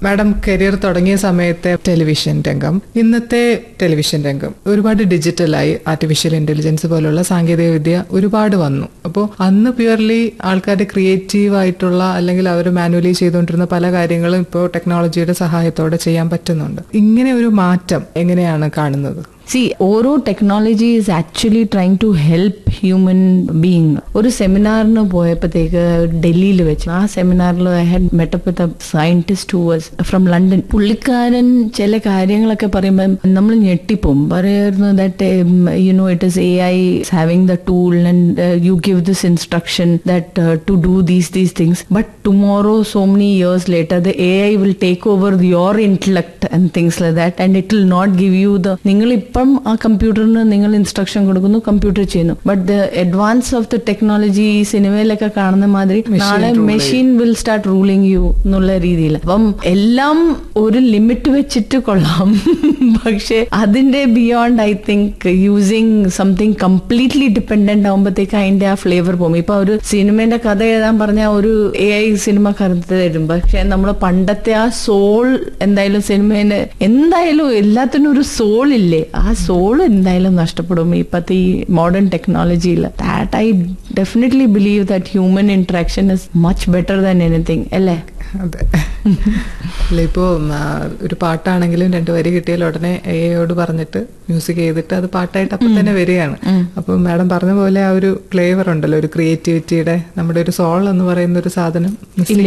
Madam career തുടങ്ങിയ സമയത്തെ television രംഗം, ഇന്നത്തെ ടെലിവിഷൻ രംഗം ഒരുപാട് ഡിജിറ്റലായി. ആർട്ടിഫിഷ്യൽ ഇന്റലിജൻസ് പോലുള്ള സാങ്കേതിക വിദ്യ ഒരുപാട് വന്നു. അപ്പോൾ അന്ന് പ്യുവർലി ആൾക്കാരുടെ ക്രിയേറ്റീവ് ആയിട്ടുള്ള അല്ലെങ്കിൽ അവർ മാനുവലി ചെയ്തുകൊണ്ടിരുന്ന പല കാര്യങ്ങളും ഇപ്പോൾ ടെക്നോളജിയുടെ സഹായത്തോടെ ചെയ്യാൻ പറ്റുന്നുണ്ട്. ഇങ്ങനെ ഒരു മാറ്റം എങ്ങനെയാണ് കാണുന്നത്? See, ഓരോ technology is actually trying to help human being. ഒരു സെമിനാറിന് പോയപ്പോഴത്തേക്ക് ഡൽഹിയിൽ വെച്ച്, ആ സെമിനാറിൽ I had മെറ്റപ്പ് with a scientist who was from London. പുള്ളിക്കാരൻ ചില കാര്യങ്ങളൊക്കെ പറയുമ്പോൾ നമ്മൾ ഞെട്ടിപ്പോവും. പറയായിരുന്നു that it is AI having the tool and you give this instruction that to do these things, but tomorrow so many years later the AI will take over your intellect and things like that and it will not give you the, നിങ്ങൾ ഇപ്പം ആ കമ്പ്യൂട്ടറിന് നിങ്ങൾ instruction കൊടുക്കുന്നു, computer ചെയ്യുന്നു. But the advance of the technology ഈ സിനിമയിലൊക്കെ കാണുന്ന മാതിരി നാളെ machine will start ruling U എന്നുള്ള രീതിയിൽ. അപ്പം എല്ലാം ഒരു ലിമിറ്റ് വെച്ചിട്ട് കൊള്ളാം, പക്ഷെ അതിന്റെ beyond I think using something completely dependent ആകുമ്പോഴത്തേക്ക് അതിന്റെ ആ ഫ്ലേവർ പോകും. ഇപ്പൊ ഒരു സിനിമയുടെ കഥ എഴുതാൻ പറഞ്ഞാൽ ഒരു AI സിനിമ കഥ തരും, പക്ഷെ നമ്മള് പണ്ടത്തെ ആ സോൾ എന്തായാലും സിനിമേന്റെ എന്തായാലും എല്ലാത്തിനും ഒരു സോൾ ഇല്ലേ, ആ സോൾ എന്തായാലും നഷ്ടപ്പെടും ഇപ്പത്തെ ഈ മോഡേൺ ടെക്നോളജിയിൽ. That I definitely believe that human interaction is much better than anything, അല്ലേ? അതെ. അല്ല, ഇപ്പോ ഒരു പാട്ടാണെങ്കിലും 2 വരി കിട്ടിയാൽ ഉടനെ AI പറഞ്ഞിട്ട് മ്യൂസിക് ചെയ്തിട്ട് അത് പാട്ടായിട്ട് അപ്പം തന്നെ വരികയാണ്. അപ്പൊ മാഡം പറഞ്ഞ പോലെ ആ ഒരു ഫ്ലേവർ ഉണ്ടല്ലോ, ഒരു ക്രിയേറ്റിവിറ്റിയുടെ, നമ്മുടെ ഒരു സോൾ എന്ന് പറയുന്ന ഒരു സാധനം മിസ്സിംഗ്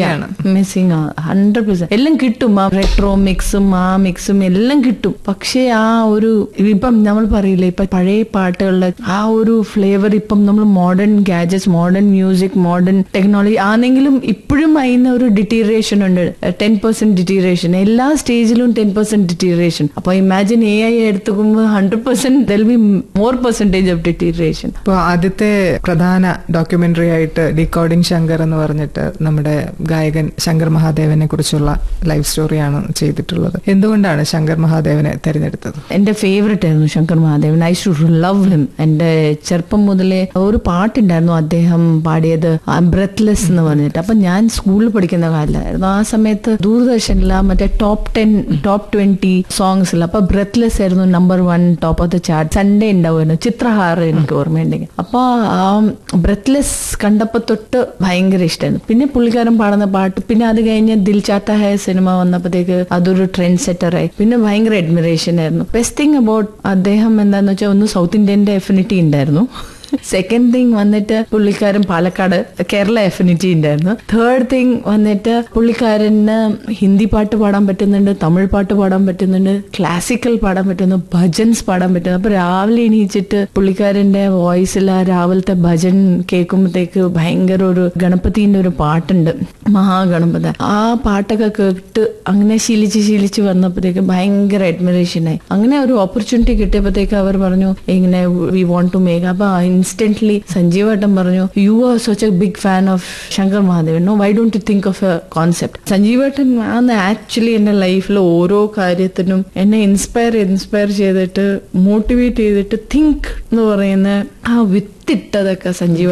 100%. എല്ലാം കിട്ടും, ആ റെട്രോ മിക്സും ആ മിക്സും എല്ലാം കിട്ടും. പക്ഷെ ആ ഒരു ഇപ്പം നമ്മൾ പറയില്ലേ, ഇപ്പൊ പഴയ പാട്ടുകളുടെ ആ ഒരു ഫ്ലേവർ ഇപ്പം നമ്മൾ modern gadgets, modern music, modern technology ആണെങ്കിലും ഇപ്പോഴും അതിന് ഒരു ഡിറ്റീരിയേഷൻ ഉണ്ട്. 10% ഡിറ്റീരിയേഷൻ എല്ലാ സ്റ്റേജിലും, 10% ഡിറ്റീരിയേഷൻ. അപ്പൊ imagine AI എടുത്തുമ്പോൾ 100% there will be more percentage of deterioration. ഇപ്പോൾ ആദ്യത്തെ പ്രധാന ഡോക്യുമെന്ററി ആയിട്ട് ഡീകോഡിംഗ് ശങ്കർ എന്ന് പറഞ്ഞിട്ട് നമ്മുടെ ഗായകൻ ശങ്കർ മഹാദേവനെ കുറിച്ചുള്ള ലൈഫ് സ്റ്റോറിയാണ് ചെയ്തിട്ടുള്ളത്. എന്തുകൊണ്ടാണ് ശങ്കർ മഹാദേവനെ തെരഞ്ഞെടുത്തത്? എന്റെ ഫേവറേറ്റ് ആയിരുന്നു Shankar Mahadevan. I should love him. എന്റെ ചെറുപ്പം മുതലേ ഒരു പാട്ടുണ്ടായിരുന്നു അദ്ദേഹം പാടിയത്, ബ്രെത്ത്ലെസ് എന്ന് പറഞ്ഞിട്ട്. അപ്പൊ ഞാൻ സ്കൂളിൽ പഠിക്കുന്ന കാലമായിരുന്നു. ആ സമയത്ത് ദൂരദർശനില മറ്റേ ടോപ്പ് 10 ടോപ്പ് 20 സോങ്സിൽ അപ്പൊ ബ്രെത്ത്ലെസ് ആയിരുന്നു number 1 top of the chart. Sunday ഉണ്ടാവുമായിരുന്നു, Chitrahaar എനിക്ക് ഓർമ്മയുണ്ടെങ്കിൽ. അപ്പൊ ആ ബ്രെത്ത്ലെസ് കണ്ടപ്പോ തൊട്ട് ഭയങ്കര ഇഷ്ടമായിരുന്നു. പിന്നെ പുള്ളിക്കാരൻ പാടുന്ന പാട്ട്, പിന്നെ അത് കഴിഞ്ഞ് ദിൽ ചാത്ത ഹൈ സിനിമ വന്നപ്പോഴത്തേക്ക് അതൊരു ട്രെൻഡ് സെറ്ററായി. പിന്നെ ഭയങ്കര അഡ്മിറേഷൻ ആയിരുന്നു. ബെസ്റ്റ് തിങ് അബൌട്ട് അദ്ദേഹം എന്താന്ന് വെച്ചാൽ ഒന്ന് സൗത്ത് ഇന്ത്യന്റെ എഫിനിറ്റി ഉണ്ടായിരുന്നു. സെക്കൻഡ് തിങ് വന്നിട്ട് പുള്ളിക്കാരൻ പാലക്കാട് കേരള എഫിനിറ്റി ഉണ്ടായിരുന്നു. തേർഡ് തിങ് വന്നിട്ട് പുള്ളിക്കാരന് ഹിന്ദി പാട്ട് പാടാൻ പറ്റുന്നുണ്ട്, തമിഴ് പാട്ട് പാടാൻ പറ്റുന്നുണ്ട്, ക്ലാസിക്കൽ പാടാൻ പറ്റുന്നു, ഭജൻസ് പാടാൻ പറ്റുന്നു. അപ്പൊ രാവിലെ എണീച്ചിട്ട് പുള്ളിക്കാരന്റെ വോയിസിൽ ആ രാവിലത്തെ ഭജൻ കേൾക്കുമ്പോഴത്തേക്ക് ഭയങ്കര ഒരു ഗണപതിന്റെ ഒരു പാട്ടുണ്ട്, മഹാഗണപതി. ആ പാട്ടൊക്കെ കേട്ട് അങ്ങനെ ശീലിച്ച് വന്നപ്പോഴത്തേക്ക് ഭയങ്കര അഡ്മിറേഷനായി. അങ്ങനെ ഒരു ഓപ്പർച്യൂണിറ്റി കിട്ടിയപ്പോഴത്തേക്ക് അവർ പറഞ്ഞു ഇങ്ങനെ വി വോണ്ട് ടു മേക്ക്. അപ്പൊ ഇൻസ്റ്റന്റ്ലി സഞ്ജീവ് ഏട്ടൻ പറഞ്ഞു, you are such A big fan of Shankar Mahadevan, no why don't you think of A concept. Sanjeev ഏട്ടൻ ആണ് ആക്ച്വലി എന്റെ ലൈഫിൽ ഓരോ കാര്യത്തിനും എന്നെ ഇൻസ്പയർ ചെയ്തിട്ട് മോട്ടിവേറ്റ് ചെയ്തിട്ട് തിങ്ക് എന്ന് പറയുന്ന ആ വിത്തിട്ടതൊക്കെ സഞ്ജീവ്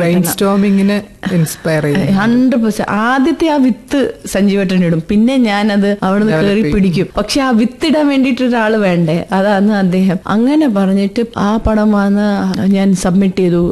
100%. ആദ്യത്തെ ആ വിത്ത് സഞ്ജീവേട്ടൻ ഇടും, പിന്നെ ഞാനത് അവിടുന്ന് കയറി പിടിക്കും. പക്ഷെ ആ വിത്തിടാൻ വേണ്ടിട്ട് ഒരാള് വേണ്ടേ, അതാണ് അദ്ദേഹം. അങ്ങനെ പറഞ്ഞിട്ട് ആ പടം വന്ന് ഞാൻ സബ്മിറ്റ് ചെയ്തു.